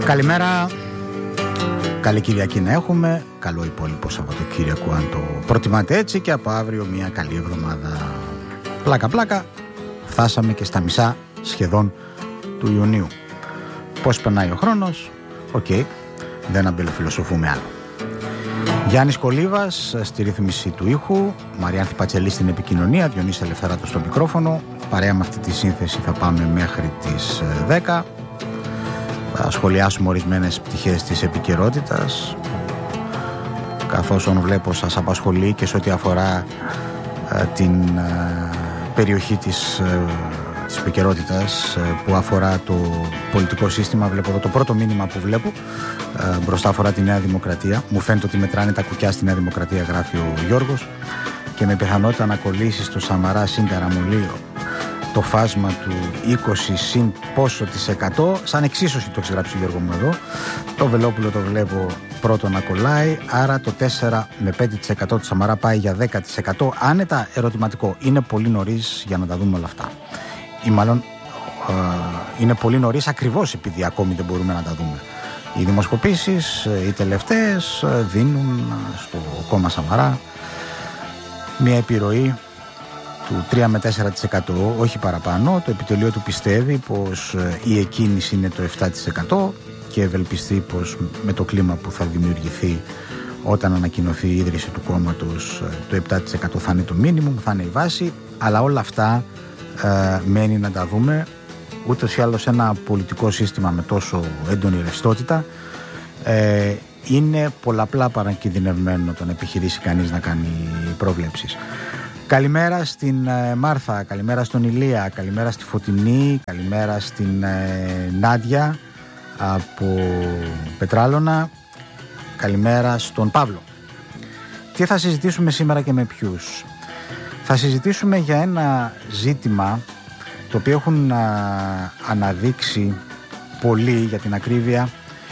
Καλημέρα, καλή Κυριακή να έχουμε, καλό υπόλοιπο Σαββατοκύριακο αν το προτιμάτε έτσι, και από αύριο μια καλή εβδομάδα. Πλάκα, φτάσαμε και στα μισά σχεδόν του Ιουνίου. Πώς περνάει ο χρόνος, δεν αμπελοφιλοσοφούμε άλλο. Γιάννης Κολίβας στη ρύθμιση του ήχου, Μαριάνθη Πατσελή στην επικοινωνία, Διονύση Ελευθεράτος στο μικρόφωνο. Παρέα με αυτή τη σύνθεση θα πάμε μέχρι τις 10. Θα σχολιάσουμε ορισμένες πτυχές της επικαιρότητας, καθώς βλέπω σας απασχολεί και σε ό,τι αφορά την περιοχή της επικαιρότητας που αφορά το πολιτικό σύστημα. Βλέπω εδώ το πρώτο μήνυμα που βλέπω μπροστά, αφορά τη Νέα Δημοκρατία. Μου φαίνεται ότι μετράνε τα κουκιά στη Νέα Δημοκρατία, γράφει ο Γιώργος, και με πιθανότητα να κολλήσει στο Σαμαρά συν Καραμολί το φάσμα του 20 συν πόσο της 100, σαν εξίσωση το έχει γράψει ο Γιώργο μου εδώ. Το Βελόπουλο το βλέπω πρώτο να κολλάει, άρα το 4 με 5% του Σαμαρά πάει για 10% άνετα. Ερωτηματικό, είναι πολύ νωρίς για να τα δούμε όλα αυτά, ή μάλλον είναι πολύ νωρίς ακριβώς επειδή ακόμη δεν μπορούμε να τα δούμε. Οι δημοσκοπήσεις, οι τελευταίες, δίνουν στο κόμμα Σαμαρά μια επιρροή του 3 με 4%, όχι παραπάνω. Το επιτελείο του πιστεύει πως η εκκίνηση είναι το 7% και ευελπιστεί πως με το κλίμα που θα δημιουργηθεί όταν ανακοινωθεί η ίδρυση του κόμματος, το 7% θα είναι το μίνιμουμ, θα είναι η βάση. Αλλά όλα αυτά μένει να τα δούμε. Ούτως ή άλλως ένα πολιτικό σύστημα με τόσο έντονη ρευστότητα είναι πολλαπλά παρακινδυνευμένο το να επιχειρήσει κανείς να κάνει προβλέψεις. Καλημέρα στην Μάρθα, καλημέρα στον Ηλία, καλημέρα στη Φωτεινή, καλημέρα στην Νάντια από Πετράλωνα, καλημέρα στον Παύλο. Τι θα συζητήσουμε σήμερα και με ποιους? Θα συζητήσουμε για ένα ζήτημα το οποίο έχουν αναδείξει πολλοί, για την ακρίβεια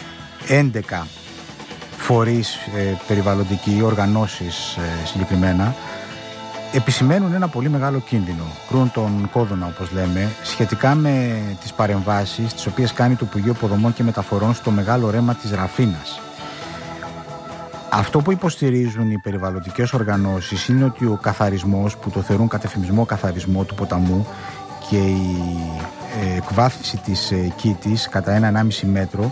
11 φορείς περιβαλλοντικοί, οργανώσεις συγκεκριμένα, επισημαίνουν ένα πολύ μεγάλο κίνδυνο, κρούν τον κόδωνα όπως λέμε, σχετικά με τις παρεμβάσεις τις οποίες κάνει το Υπουργείο Υποδομών και Μεταφορών στο μεγάλο ρέμα της Ραφίνας. Αυτό που υποστηρίζουν οι περιβαλλοντικές οργανώσεις είναι ότι ο καθαρισμός, που το θεωρούν κατεφημισμό καθαρισμό του ποταμού, και η εκβάθυνση της κήτης κατά 1,5 μέτρο,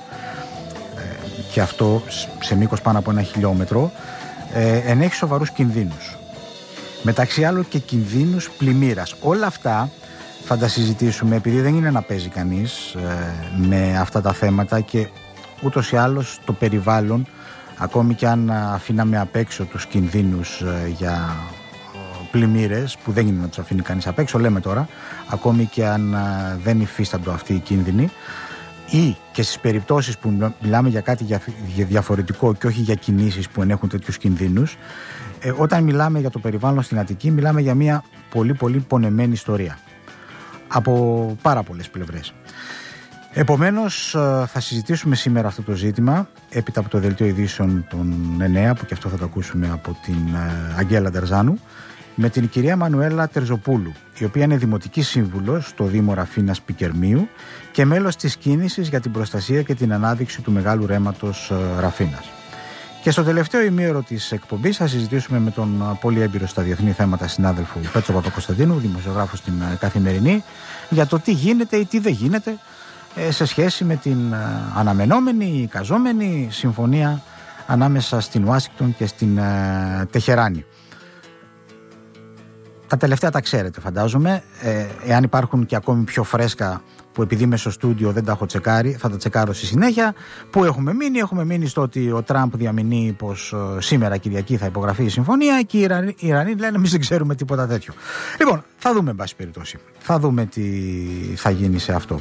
και αυτό σε μήκος πάνω από 1 χιλιόμετρο, ενέχει σοβαρούς κινδύνους. Μεταξύ άλλων και κινδύνους πλημμύρας. Όλα αυτά θα τα συζητήσουμε, επειδή δεν είναι να παίζει κανείς με αυτά τα θέματα, και ούτως ή άλλως το περιβάλλον, ακόμη και αν αφήναμε απ' έξω τους κινδύνους για πλημμύρες, που δεν είναι να τους αφήνει κανείς απ' έξω, λέμε τώρα, ακόμη και αν δεν υφίσταντο αυτοί οι κίνδυνοι, ή και στις περιπτώσεις που μιλάμε για κάτι διαφορετικό και όχι για κινήσεις που ενέχουν τέτοιους κινδύνους, όταν μιλάμε για το περιβάλλον στην Αττική, μιλάμε για μια πολύ πολύ πονεμένη ιστορία από πάρα πολλές πλευρές. Επομένως θα συζητήσουμε σήμερα αυτό το ζήτημα έπειτα από το δελτίο ειδήσεων των 9, που και αυτό θα το ακούσουμε από την Αγγέλα Ντερζάνου, με την κυρία Μανουέλα Τερζοπούλου, η οποία είναι δημοτική σύμβουλος στο Δήμο Ραφίνας Πικερμείου και μέλος της κίνησης για την προστασία και την ανάδειξη του μεγάλου ρέματος Ραφίνας. Και στο τελευταίο ημίωρο της εκπομπής θα συζητήσουμε με τον πολύ έμπειρο στα διεθνή θέματα συνάδελφο Πέτρο Παπακοσταντίνου, δημοσιογράφο στην Καθημερινή, για το τι γίνεται ή τι δεν γίνεται σε σχέση με την αναμενόμενη, καζόμενη συμφωνία ανάμεσα στην Ουάσιγκτον και στην Τεχεράνη. Τα τελευταία τα ξέρετε φαντάζομαι, εάν υπάρχουν και ακόμη πιο φρέσκα που επειδή είμαι στο στούντιο δεν τα έχω τσεκάρει, θα τα τσεκάρω στη συνέχεια. Πού έχουμε μείνει στο ότι ο Τραμπ διαμηνεί πως σήμερα Κυριακή θα υπογραφεί η συμφωνία και οι Ιρανοί λένε εμείς δεν ξέρουμε τίποτα τέτοιο. Λοιπόν, θα δούμε εν πάση περιπτώσει, θα δούμε τι θα γίνει σε αυτό.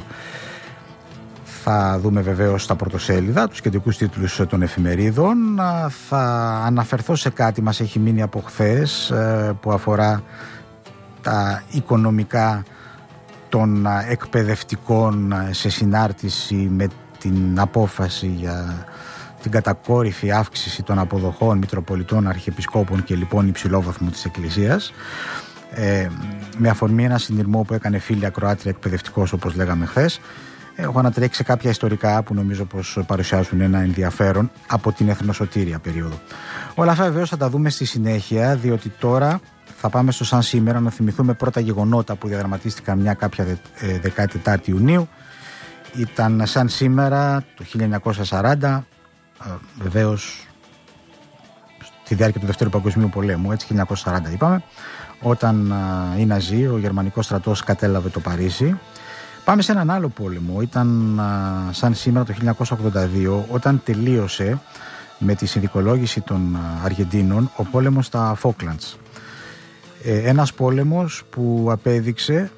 Θα δούμε βεβαίως στα πρωτοσέλιδα, τους κεντρικούς τίτλους των εφημερίδων. Θα αναφερθώ σε κάτι μας έχει μείνει από χθες που αφορά τα οικονομικά των εκπαιδευτικών σε συνάρτηση με την απόφαση για την κατακόρυφη αύξηση των αποδοχών Μητροπολιτών, Αρχιεπισκόπων και λοιπόν υψηλόβαθμου της Εκκλησίας, με αφορμή ένα συνειρμό που έκανε φίλη ακροάτρια εκπαιδευτικός, όπως λέγαμε χθες. Έχω ανατρέξει κάποια ιστορικά που νομίζω πως παρουσιάζουν ένα ενδιαφέρον από την εθνοσωτήρια περίοδο. Όλα αυτά βεβαίως θα τα δούμε στη συνέχεια, διότι τώρα θα πάμε στο σαν σήμερα να θυμηθούμε πρώτα γεγονότα που διαδραματίστηκαν μια κάποια 14η Ιουνίου. Ήταν σαν σήμερα το 1940, βεβαίως στη διάρκεια του Δευτέρου Παγκοσμίου Πολέμου, έτσι 1940 είπαμε, όταν οι Ναζί, ο γερμανικός στρατός κατέλαβε το Παρίσι. Πάμε σε έναν άλλο πόλεμο, ήταν σαν σήμερα το 1982, όταν τελείωσε με τη συνδικολόγηση των Αργεντίνων ο πόλεμος στα Φόκλαντς. Ένας πόλεμος που απέδειξε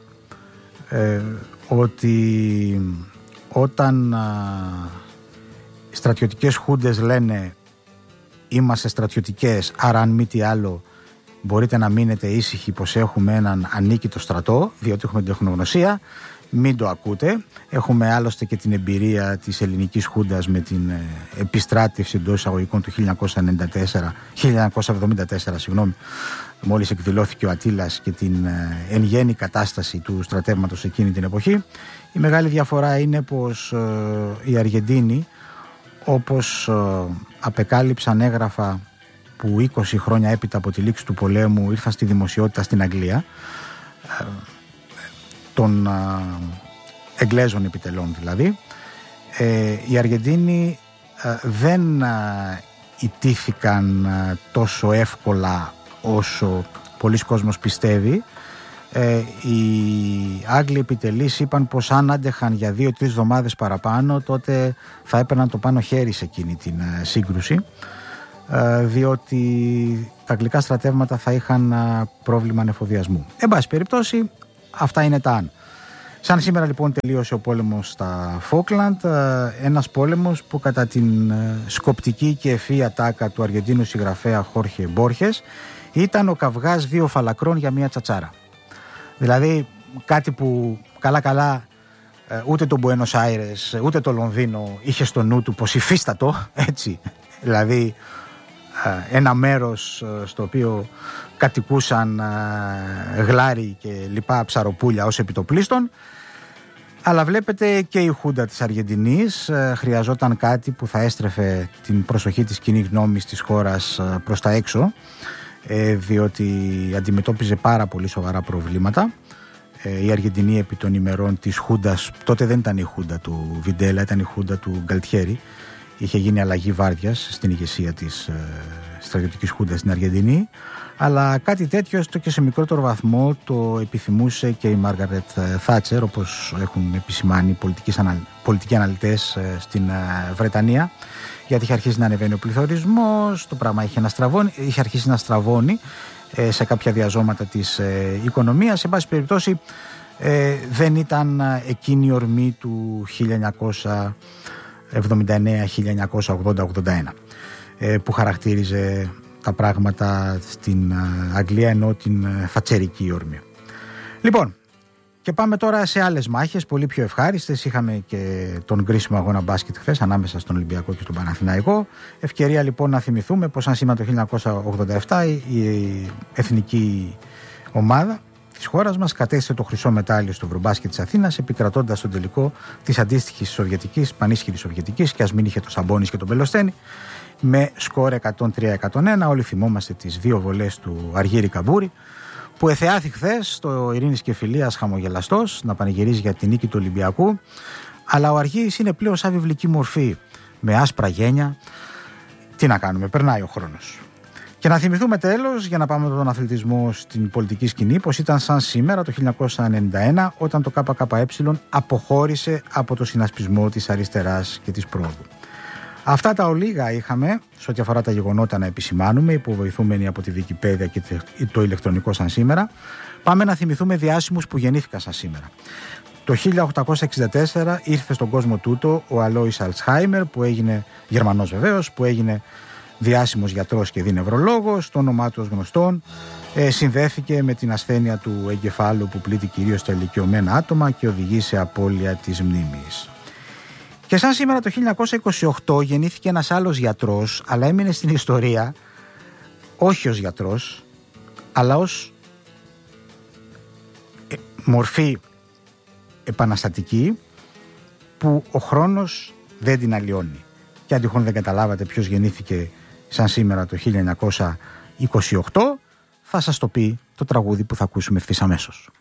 ότι όταν οι στρατιωτικές χούντες λένε είμαστε στρατιωτικές, άρα αν μη τι άλλο μπορείτε να μείνετε ήσυχοι πως έχουμε έναν ανίκητο στρατό, διότι έχουμε την τεχνογνωσία, μην το ακούτε. Έχουμε άλλωστε και την εμπειρία της ελληνικής χούντας με την επιστράτευση εντός εισαγωγικών του 1974, μόλις εκδηλώθηκε ο Ατήλας, και την εν γέννη κατάσταση του στρατεύματος εκείνη την εποχή. Η μεγάλη διαφορά είναι πως οι Αργεντίνοι, όπως απεκάλυψαν έγγραφα που 20 χρόνια έπειτα από τη λήξη του πολέμου ήρθαν στη δημοσιότητα στην Αγγλία, των Εγγλέζων επιτελών δηλαδή, οι Αργεντίνοι δεν ιτήθηκαν τόσο εύκολα όσο πολλοί κόσμος πιστεύει. Οι Άγγλοι επιτελείς είπαν πως αν άντεχαν για 2-3 εβδομάδες παραπάνω, τότε θα έπαιρναν το πάνω χέρι σε εκείνη την σύγκρουση, διότι τα αγγλικά στρατεύματα θα είχαν πρόβλημα ανεφοδιασμού. Εν πάση περιπτώσει, αυτά είναι τα αν. Σαν σήμερα λοιπόν τελείωσε ο πόλεμος στα Φόκλαντ, ένας πόλεμος που κατά την σκοπτική και ευφύ τάκα του Αργεντίνου συγγραφέα Χόρχε Μπόρχες ήταν ο καυγάς 2 φαλακρών για μία τσατσάρα. Δηλαδή κάτι που καλά ούτε το Μπουένος Άιρες ούτε το Λονδίνο είχε στο νου του πως υφίστατο, έτσι, δηλαδή ένα μέρος στο οποίο κατοικούσαν γλάρι και λοιπά ψαροπούλια ως επιτοπλίστων. Αλλά βλέπετε και η Χούντα της Αργεντινής χρειαζόταν κάτι που θα έστρεφε την προσοχή της κοινής γνώμης της χώρας προς τα έξω, διότι αντιμετώπιζε πάρα πολύ σοβαρά προβλήματα. Η Αργεντινή επί των ημερών της Χούντας, τότε δεν ήταν η Χούντα του Βιντέλα, ήταν η Χούντα του Γκαλτιέρη. Είχε γίνει αλλαγή βάρδιας στην ηγεσία της στρατιωτικής Χούντας στην Αργεντινή, αλλά κάτι τέτοιο έστω και σε μικρότερο βαθμό το επιθυμούσε και η Μάργαρετ Θάτσερ, όπως έχουν επισημάνει πολιτικοί αναλυτές στην Βρετανία, γιατί είχε αρχίσει να ανεβαίνει ο πληθωρισμός, το πράγμα είχε αρχίσει να στραβώνει σε κάποια διαζώματα της οικονομίας. Σε πάση περιπτώσει δεν ήταν εκείνη η ορμή του 1979-1980-81 που χαρακτήριζε τα πράγματα στην Αγγλία, ενώ την θατσερική όρμη. Λοιπόν, και πάμε τώρα σε άλλες μάχες πολύ πιο ευχάριστες. Είχαμε και τον κρίσιμο αγώνα μπάσκετ χθες ανάμεσα στον Ολυμπιακό και τον Παναθηναϊκό. Ευκαιρία λοιπόν να θυμηθούμε πως αν σήμερα το 1987 η εθνική ομάδα της χώρας μας κατέστησε το χρυσό μετάλλιο στο Ευρωμπάσκετ της Αθήνας, επικρατώντας τον τελικό της αντίστοιχης σοβιετικής, πανίσχυρης σοβιετικής, και ας μην είχε το Σαμπόνις και τον Πελοστένη, με σκορ 103-101. Όλοι θυμόμαστε τις 2 βολές του Αργύρη Καμπούρη, που εθεάθη χθες στο Ειρήνης και Φιλίας χαμογελαστός να πανηγυρίζει για την νίκη του Ολυμπιακού. Αλλά ο Αργύρης είναι πλέον σαν βιβλική μορφή, με άσπρα γένια. Τι να κάνουμε, περνάει ο χρόνος. Και να θυμηθούμε τέλος, για να πάμε με τον αθλητισμό στην πολιτική σκηνή, πως ήταν σαν σήμερα το 1991 όταν το ΚΚΕ αποχώρησε από το συνασπισμό της αριστεράς και της πρόοδου. Αυτά τα ολίγα είχαμε σε ό,τι αφορά τα γεγονότα να επισημάνουμε, υποβοηθούμενοι από τη Wikipedia και το ηλεκτρονικό σαν σήμερα. Πάμε να θυμηθούμε διάσημους που γεννήθηκαν σαν σήμερα. Το 1864 ήρθε στον κόσμο τούτο ο Αλόης Αλτσχάιμερ, που έγινε Γερμανός βεβαίως, που έγινε διάσημος γιατρός και νευρολόγος, το όνομά του ως γνωστόν συνδέθηκε με την ασθένεια του εγκεφάλου που πλήττει κυρίως τα ηλικιωμένα άτομα και οδηγεί σε απώλεια της μνήμης. Και σαν σήμερα το 1928 γεννήθηκε ένας άλλος γιατρός, αλλά έμεινε στην ιστορία όχι ως γιατρός, αλλά ως μορφή επαναστατική, που ο χρόνος δεν την αλλοιώνει. Και αν τυχόν δεν καταλάβατε ποιος γεννήθηκε σαν σήμερα το 1928, θα σας το πει το τραγούδι που θα ακούσουμε ευθύς αμέσως.